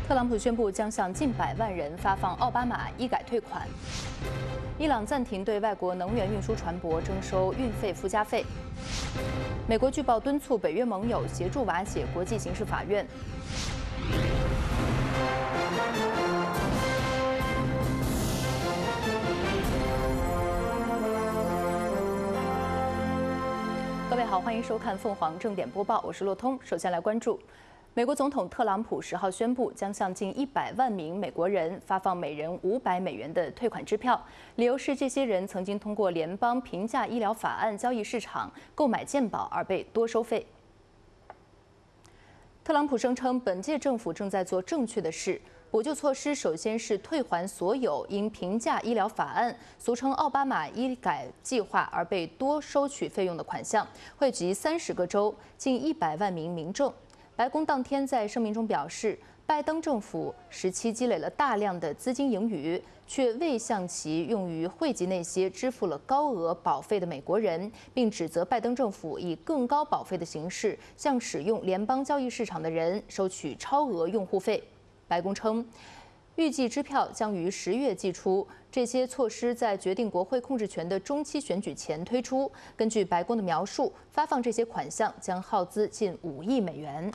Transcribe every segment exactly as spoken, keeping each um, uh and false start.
特朗普宣布将向近百万人发放奥巴马医改退款。伊朗暂停对外国能源运输船舶征收运费附加费。美国据报敦促北约盟友协助瓦解国际刑事法院。各位好，欢迎收看凤凰正点播报，我是洛通。首先来关注。美国总统特朗普十号宣布，将向近一百万名美国人发放每人五百美元的退款支票，理由是这些人曾经通过联邦平价医疗法案交易市场购买健保而被多收费。特朗普声称，本届政府正在做正确的事。补救措施首先是退还所有因平价医疗法案（俗称奥巴马医改计划）而被多收取费用的款项，惠及三十个州近一百万名民众。白宫当天在声明中表示，拜登政府时期积累了大量的资金盈余，却未向其用于惠及那些支付了高额保费的美国人，并指责拜登政府以更高保费的形式向使用联邦交易市场的人收取超额用户费。白宫称，预计支票将于十月寄出，这些措施在决定国会控制权的中期选举前推出。根据白宫的描述，发放这些款项将耗资近五亿美元。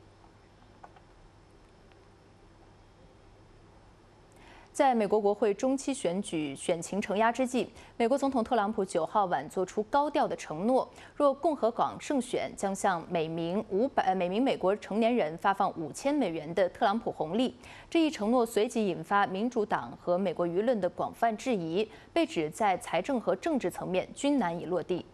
在美国国会中期选举选情承压之际，美国总统特朗普九号晚做出高调的承诺：若共和党胜选，将向每名五百每名美国成年人发放五千美元的特朗普红利。这一承诺随即引发民主党和美国舆论的广泛质疑，被指在财政和政治层面均难以落地。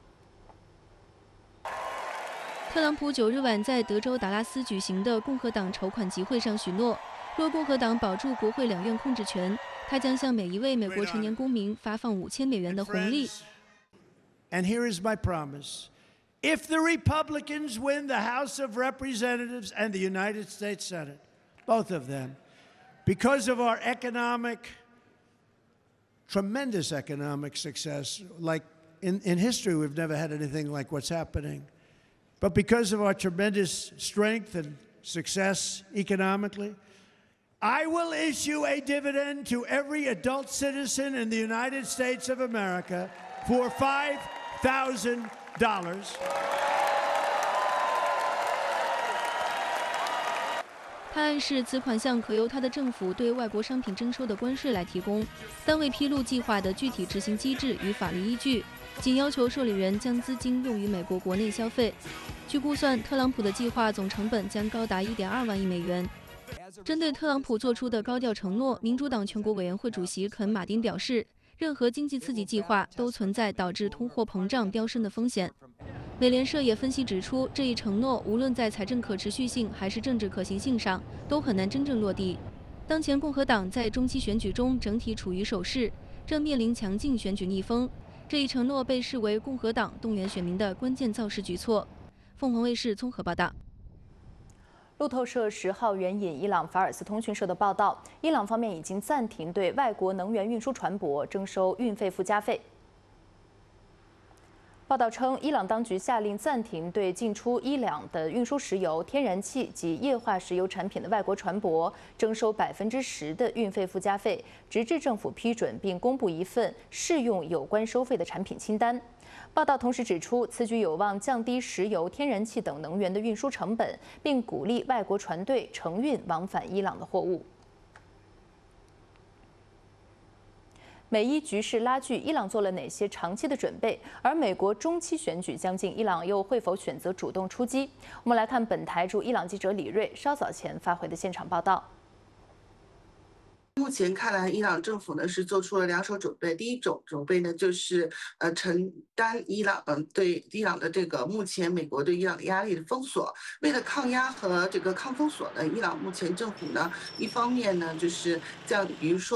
特朗普九日晚在德州达拉斯举行的共和党筹款集会上许诺，若共和党保住国会两院控制权，他将向每一位美国成年公民发放五千美元的红利。 And here is my promise: if the Republicans win the House of Representatives and the United States Senate, both of them, because of our economic, tremendous economic success, like in, in history, we've never had anything like what's happening. But because of our tremendous strength and success economically, I will issue a dividend to every adult citizen in the United States of America for five thousand dollars. 他暗示此款项可由他的政府对外国商品征收的关税来提供，但未披露计划的具体执行机制与法律依据，仅要求受理人将资金用于美国国内消费。据估算，特朗普的计划总成本将高达一点二万亿美元。针对特朗普做出的高调承诺，民主党全国委员会主席肯·马丁表示，任何经济刺激计划都存在导致通货膨胀飙升的风险。美联社也分析指出，这一承诺无论在财政可持续性还是政治可行性上，都很难真正落地。当前共和党在中期选举中整体处于守势，正面临强劲选举逆风。这一承诺被视为共和党动员选民的关键造势举措。凤凰卫视综合报道。 路透社十号援引伊朗法尔斯通讯社的报道，伊朗方面已经暂停对外国能源运输船舶征收运费附加费。报道称，伊朗当局下令暂停对进出伊朗的运输石油、天然气及液化石油产品的外国船舶征收百分之十的运费附加费，直至政府批准并公布一份适用有关收费的产品清单。报道同时指出，此举有望降低石油、天然气等能源的运输成本，并鼓励外国船队承运往返伊朗的货物。美伊局势拉锯，伊朗做了哪些长期的准备？而美国中期选举将近，伊朗又会否选择主动出击？我们来看本台驻伊朗记者李锐稍早前发回的现场报道。 目前看来，伊朗政府呢是做出了两手准备。第一种准备呢，就是呃承担伊朗嗯、呃、对伊朗的这个目前美国对伊朗的压力的封锁。为了抗压和这个抗封锁呢，伊朗目前政府呢一方面呢就是像比如说。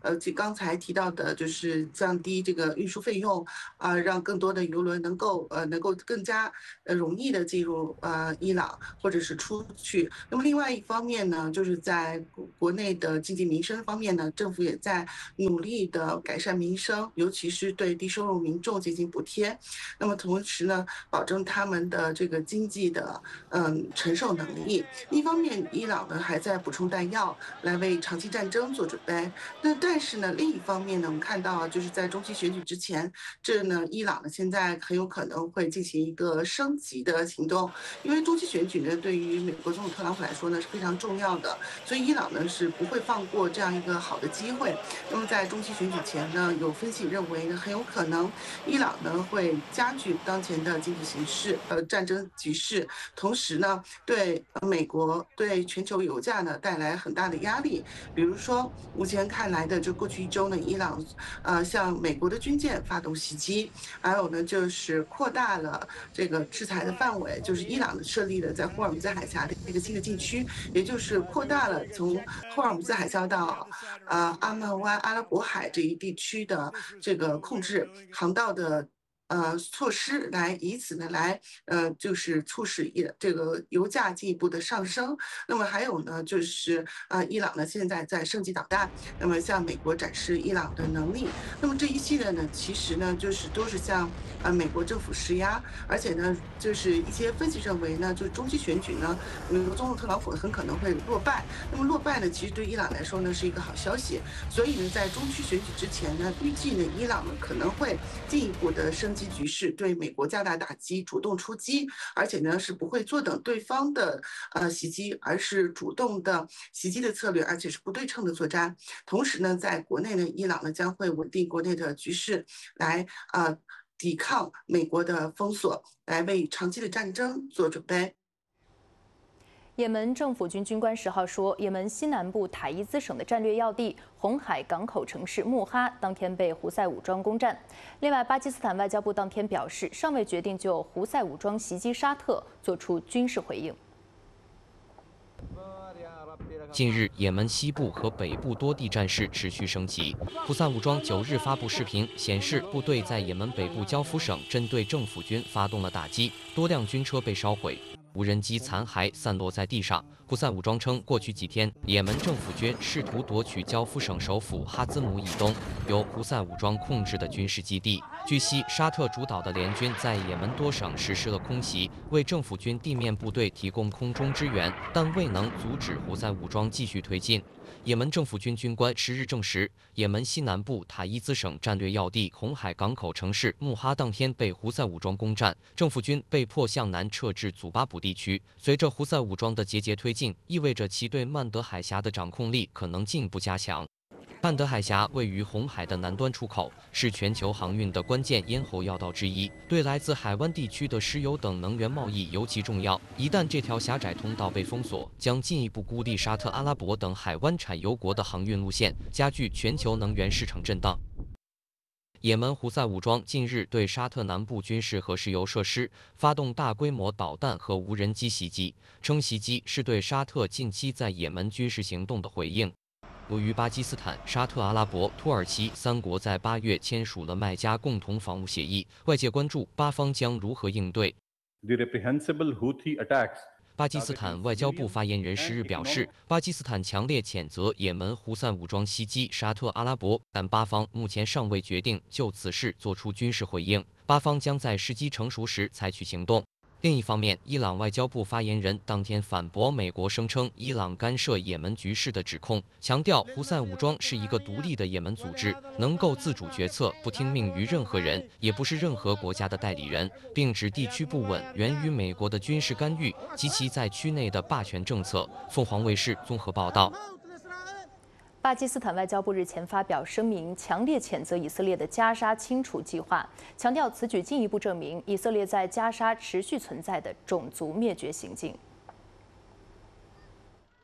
呃，就刚才提到的，就是降低这个运输费用，啊、让更多的邮轮能够呃能够更加呃容易的进入呃伊朗或者是出去。那么另外一方面呢，就是在国国内的经济民生方面呢，政府也在努力的改善民生，尤其是对低收入民众进行补贴。那么同时呢，保证他们的这个经济的嗯承受能力。一方面，伊朗呢还在补充弹药，来为长期战争做准备。那但是呢，另一方面呢，我们看到啊，就是在中期选举之前，这呢，伊朗呢现在很有可能会进行一个升级的行动，因为中期选举呢，对于美国总统特朗普来说呢是非常重要的，所以伊朗呢是不会放过这样一个好的机会。那么在中期选举前呢，有分析认为呢，很有可能伊朗呢会加剧当前的经济形势，呃，战争局势，同时呢，对美国对全球油价呢带来很大的压力。比如说，目前看来的，就过去一周呢，伊朗呃向美国的军舰发动袭击，还有呢就是扩大了这个制裁的范围，就是伊朗设立了在霍尔木兹海峡的一个新的禁区，也就是扩大了从霍尔木兹海峡到呃阿曼湾、阿拉伯海这一地区的这个控制航道的。呃，措施来以此呢来呃，就是促使伊这个油价进一步的上升。那么还有呢，就是呃，伊朗呢现在在升级导弹，那么向美国展示伊朗的能力。那么这一系列呢，其实呢就是都是向呃美国政府施压，而且呢，就是一些分析认为呢，就中期选举呢，美国总统特朗普很可能会落败。那么落败呢，其实对伊朗来说呢是一个好消息。所以呢，在中期选举之前呢，预计呢，伊朗呢可能会进一步的升级局势，对美国加大打击，主动出击，而且呢是不会坐等对方的呃袭击，而是主动的袭击的策略，而且是不对称的作战。同时呢，在国内呢，伊朗呢将会稳定国内的局势，来呃抵抗美国的封锁，来为长期的战争做准备。 也门政府军军官十号说，也门西南部塔伊兹省的战略要地红海港口城市穆哈当天被胡塞武装攻占。另外，巴基斯坦外交部当天表示，尚未决定就胡塞武装袭击沙特做出军事回应。 近日，也门西部和北部多地战事持续升级。胡塞武装九日发布视频，显示部队在也门北部焦夫省针对政府军发动了打击，多辆军车被烧毁。无人机残骸散落在地上。胡塞武装称，过去几天，也门政府军试图夺取焦夫省首府哈兹姆以东由胡塞武装控制的军事基地。据悉，沙特主导的联军在也门多省实施了空袭，为政府军地面部队提供空中支援，但未能阻止胡塞武装继续推进。也门政府军军官十日证实，也门西南部塔伊兹省战略要地红海港口城市穆哈当天被胡塞武装攻占，政府军被迫向南撤至祖巴卜地区。随着胡塞武装的节节推进，意味着其对曼德海峡的掌控力可能进一步加强。曼德海峡位于红海的南端出口，是全球航运的关键咽喉要道之一，对来自海湾地区的石油等能源贸易尤其重要。一旦这条狭窄通道被封锁，将进一步孤立沙特阿拉伯等海湾产油国的航运路线，加剧全球能源市场震荡。也门胡塞武装近日对沙特南部军事和石油设施发动大规模导弹和无人机袭击，称袭击是对沙特近期在也门军事行动的回应。由于巴基斯坦、沙特阿拉伯、土耳其三国在八月签署了麦加共同防务协议，外界关注巴方将如何应对。 The reprehensible Houthi attacks 巴基斯坦外交部发言人十日表示，巴基斯坦强烈谴责也门胡塞武装袭击沙特阿拉伯，但巴方目前尚未决定就此事做出军事回应，巴方将在时机成熟时采取行动。另一方面，伊朗外交部发言人当天反驳美国声称伊朗干涉也门局势的指控，强调胡塞武装是一个独立的也门组织，能够自主决策，不听命于任何人，也不是任何国家的代理人，并指地区不稳源于美国的军事干预及其在区内的霸权政策。凤凰卫视综合报道。 巴基斯坦外交部日前发表声明，强烈谴责以色列的加沙清除计划，强调此举进一步证明以色列在加沙持续存在的种族灭绝行径。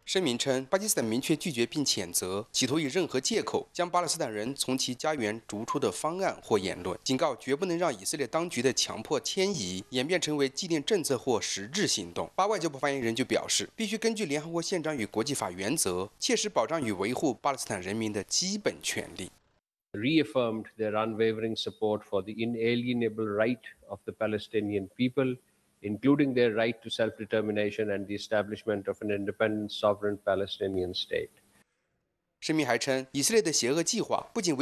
声明称，巴基斯坦明确拒绝并谴责企图以任何借口将巴勒斯坦人从其家园逐出的方案或言论，警告绝不能让以色列当局的强迫迁移演变成为祭奠政策或实质行动。巴外交部发言人就表示，必须根据联合国宪章与国际法原则，切实保障与维护巴勒斯坦人民的基本权利。 Reaffirmed their unwavering support for the inalienable right of the Palestinian people, including their right to self-determination and the establishment of an independent, sovereign Palestinian state. 声明还称，以色列的邪恶计划不仅